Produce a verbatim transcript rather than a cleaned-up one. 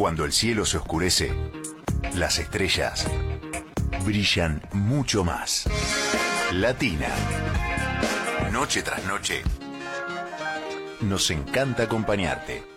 Cuando el cielo se oscurece, las estrellas brillan mucho más. Latina. Noche tras noche. Nos encanta acompañarte.